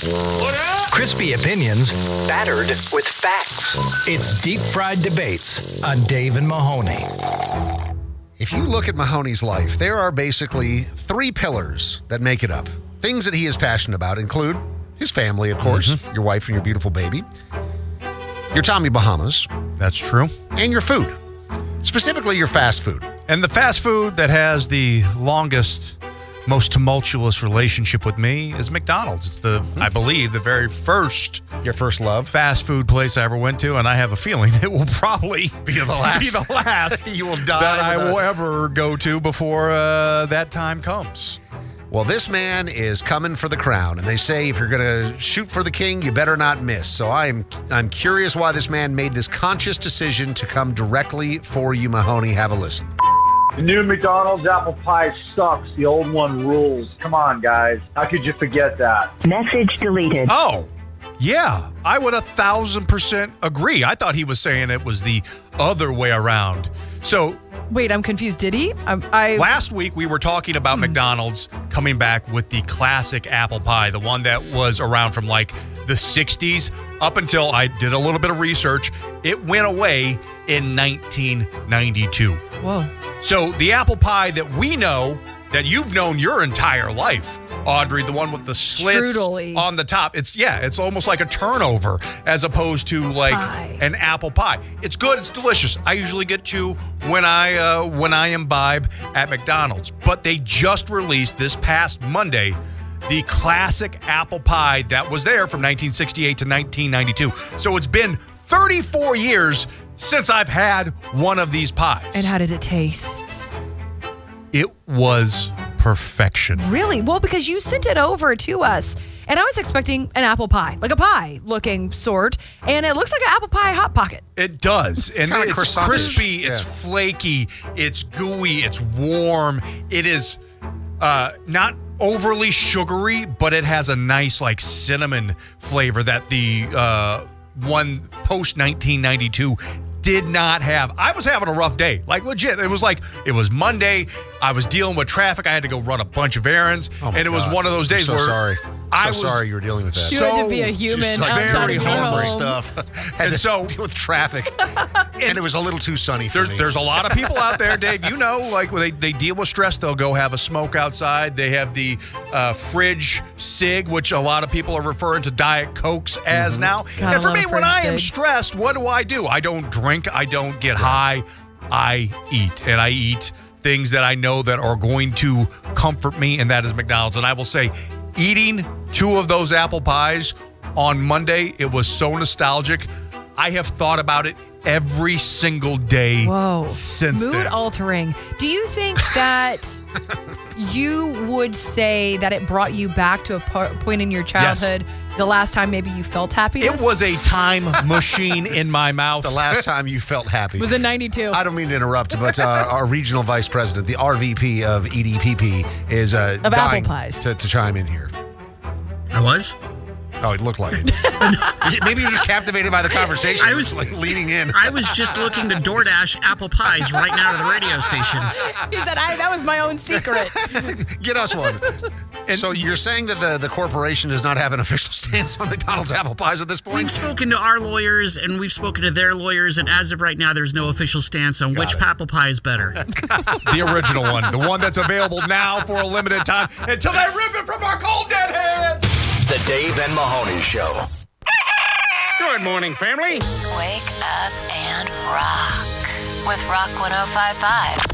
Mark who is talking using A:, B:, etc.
A: Crispy opinions battered with facts. It's Deep Fried Debates on Dave and Mahoney.
B: If you look at Mahoney's life, there are basically three pillars that make it up. Things that he is passionate about include his family, of course, your wife and your beautiful baby, your Tommy Bahamas,
C: That's true.
B: and your food, specifically your fast food.
C: And the fast food that has the longest, most tumultuous relationship with me is McDonald's. It's I believe, the very first
B: Your first love.
C: fast food place I ever went to, and I have a feeling it will probably
B: Be the last.
C: be the last
B: You will die
C: that I
B: with a-
C: will ever go to before that time comes.
B: Well, this man is coming for the crown, and they say if you're going to shoot for the king, you better not miss. So I'm curious why this man made this conscious decision to come directly for you, Mahoney. Have a listen.
D: The new McDonald's apple pie sucks. The old one rules. Come on, guys. How could you forget that?
E: Message deleted.
C: Oh, yeah. I would 1,000% agree. I thought he was saying it was the other way around. So
F: Wait, I'm confused. Did he?
C: last week we were talking about McDonald's coming back with the classic apple pie, the one that was around from like the 60s up until I did a little bit of research. It went away in 1992.
F: Whoa.
C: So the apple pie that we know, that you've known your entire life, Audrey, the one with the slits
F: Strudel-y.
C: on the top. It's almost like a turnover as opposed to like
F: Pie.
C: an apple pie. It's good. It's delicious. I usually get two when I imbibe at McDonald's. But they just released this past Monday the classic apple pie that was there from 1968 to 1992. So it's been 34 years since I've had one of these pies.
F: And how did it taste?
C: It was perfection.
F: Really? Well, because you sent it over to us, and I was expecting an apple pie, like a pie looking sort, and it looks like an apple pie Hot Pocket.
C: It does. And
B: Kinda
C: it's
B: croissant-ish.
C: crispy, it's flaky, it's gooey, it's warm. It is not overly sugary, but it has a nice like cinnamon flavor that the one post 1992 did not have. I was having a rough day, like legit. It was Monday. I was dealing with traffic. I had to go run a bunch of errands,
B: Oh my
C: and it was
B: God.
C: one of those days
B: I'm so
C: where
B: sorry.
C: I
B: So
C: was
B: sorry you were dealing with that.
F: You had to be a human
B: Just like
F: outside
B: very
F: of your
B: hungry
F: home.
B: stuff. Had
C: And
B: to
C: so-
B: deal with traffic, and it was a little too sunny for me.
C: There's a lot of people out there, Dave. You know, like when they deal with stress, they'll go have a smoke outside. They have the fridge cig, which a lot of people are referring to Diet Cokes as now.
F: God,
C: And for
F: I
C: me,
F: love
C: when
F: fridge
C: I am
F: cig.
C: stressed, what do? I don't drink. I don't get high. I eat, and I eat things that I know that are going to comfort me, and that is McDonald's. And I will say, eating two of those apple pies on Monday, it was so nostalgic. I have thought about it every single day
F: Whoa.
C: since
F: Mood
C: then.
F: altering. Do you think that you would say that it brought you back to a point in your childhood, the last time maybe you felt happiness?
C: It was a time machine in my mouth.
B: The last time you felt happy.
F: Was in 92.
B: I don't mean to interrupt, but our regional vice president, the RVP of EDPP, is dying
F: apple pies.
B: to chime in here.
G: I was?
B: Oh, it looked like it. Maybe you're just captivated by the conversation.
G: I was-
B: like leaning in.
G: I was just looking to DoorDash apple pies right now to the radio station.
F: He said, that was my own secret.
B: Get us one. So you're saying that the corporation does not have an official stance on McDonald's apple pies at this
G: We've
B: point?
G: spoken to our lawyers and we've spoken to their lawyers, and as of right now, there's no official stance on which apple pie is better.
C: The original one. The one that's available now for a limited time until they rip it from our cold dead hands.
A: The Dave and Mahoney Show.
H: Good morning, family.
I: Wake up and rock with Rock 105.5.